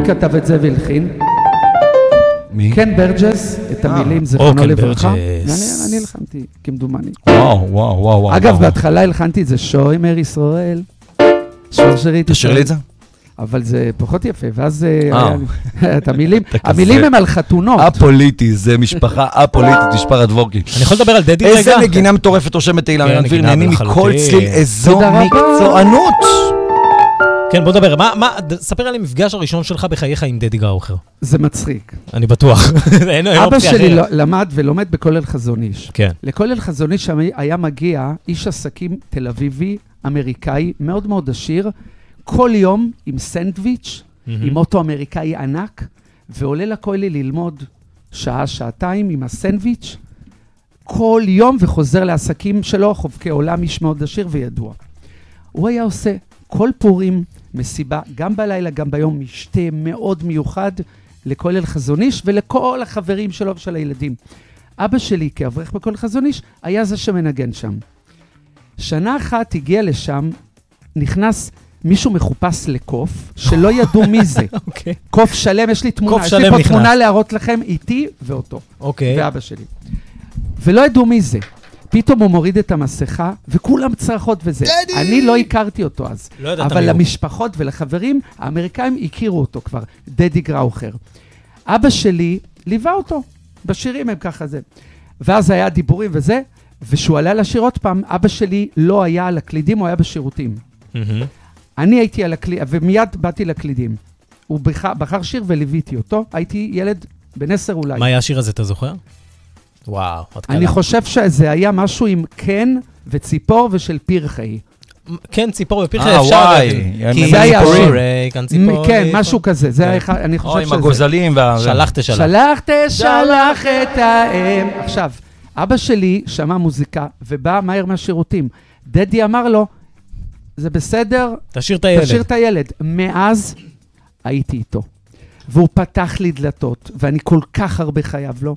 מי כתב את זה והלחין? מי? קן ברג'ס, את המילים, זכרונו לברכה. אני הלחנתי, כמדומני. וואו. אגב, בהתחלה הלחנתי את זה, שוימר ישראל. תשאיר לי את זה? אבל זה פחות יפה, ואז את המילים הם על חתונות. הפוליטי, זה משפחה הפוליטית, משפחת דבורקי. אני יכול לדבר על דדי רגע? איזה נגינה מטורפת רושמת תהילה, נהנים מכל צליל, איזו מקצוענות. כן, בוא נדבר. ספר על המפגש הראשון שלך בחייך עם דדי גראוכר. זה מצחיק. אני בטוח. אבא שלי למד ולומד בכולל חזון איש. כן. לכולל חזון איש היה מגיע איש עסקים תל אביבי, אמריקאי, מאוד מאוד עשיר, כל יום עם סנדוויץ', עם אוטו אמריקאי ענק, ועולה לכולל ללמוד שעה, שעתיים עם הסנדוויץ', כל יום וחוזר לעסקים שלו, חובקי עולם, איש מאוד עשיר וידוע. הוא היה עושה כל פורים, מסיבה, גם בלילה, גם ביום, משתה מאוד מיוחד לכולל חזון איש ולכל החברים שלו ושל הילדים. אבא שלי, כאברך בכולל חזון איש, היה זה שמנגן שם. שנה אחת הגיע לשם, נכנס מישהו מחופש לקוף, שלא ידעו מי זה. קוף שלם, יש לי תמונה, יש לי פה תמונה להראות לכם, איתי ואותו, ואבא שלי. ולא ידעו מי זה. פתאום הוא מוריד את המסכה, וכולם צרחות וזה. אני לא הכרתי אותו אז. אבל למשפחות ולחברים, האמריקאים הכירו אותו כבר, דדי גראוכר. אבא שלי ליווה אותו, בשירים הם ככה זה. ואז היה דיבורים וזה, ושהוא עלה לשיר עוד פעם, אבא שלי לא היה על הקלידים, הוא היה בשירותים. אני הייתי על הקלידים, ומיד באתי לקלידים. הוא בחר שיר וליוויתי אותו, הייתי ילד בן 10 אולי. מה היה השיר הזה, אתה זוכר? וואו, אני חושב שזה היה משהו עם קן וציפור ושל פרחי. כן, ציפור ופרחי אפשר. כי זה היה שיר. כן, משהו כזה. זה היה, אני חושב שזה. עם הגוזלים. שלחת את האם. עכשיו, אבא שלי שמע מוזיקה ובא מהר מהשירותים. דדי אמר לו, זה בסדר, תשאיר את הילד. מאז הייתי איתו. והוא פתח לי דלתות, ואני כל כך הרבה חייב לו.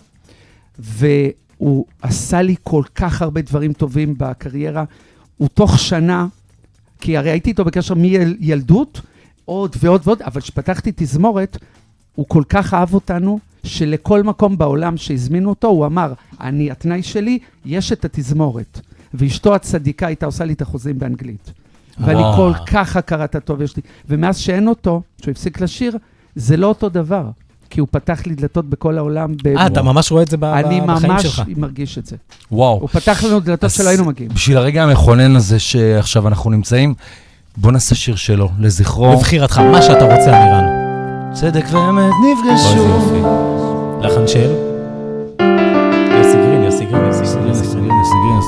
והוא עשה לי כל כך הרבה דברים טובים בקריירה. הוא תוך שנה, כי הרי הייתי איתו בקשר מילדות, עוד ועוד ועוד, אבל כשפתחתי תזמורת, הוא כל כך אהב אותנו, שלכל מקום בעולם שהזמינו אותו, הוא אמר, התנאי שלי, יש את התזמורת. ואשתו הצדיקה הייתה עושה לי את החוזים באנגלית. ואני כל כך הכרת הטוב יש לי. ומאז שאין אותו, שהוא הפסיק לשיר, זה לא אותו דבר. כי הוא פתח לי דלתות בכל העולם. אתה ממש רואה את זה בחיים שלך. אני ממש מרגיש את זה. וואו. הוא פתח לנו דלתות שלא היינו מגיעים. בשביל הרגע המכונן הזה שעכשיו אנחנו נמצאים, בוא נעשה שיר שלו, לזכרו. לבחירתך, מה שאתה רוצה, אמירן. צדק ואמת נפגשו. לחן של?